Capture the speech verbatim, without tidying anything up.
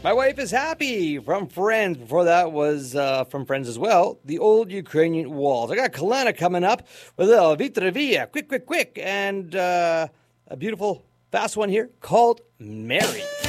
My wife is happy from Friends. Before that was uh, from Friends as well. The old Ukrainian walls. I got Kalana coming up with a little Vitra Via, quick, quick, quick, and uh, a beautiful fast one here called Mary.